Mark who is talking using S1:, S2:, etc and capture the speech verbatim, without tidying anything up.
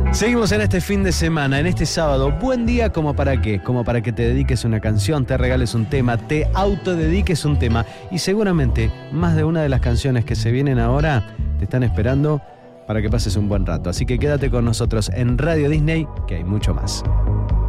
S1: Seguimos en este fin de semana, en este sábado. Buen día, ¿como para qué? Como para que te dediques una canción, te regales un tema, te autodediques un tema. Y seguramente más de una de las canciones que se vienen ahora te están esperando para que pases un buen rato. Así que quédate con nosotros en Radio Disney, que hay mucho más.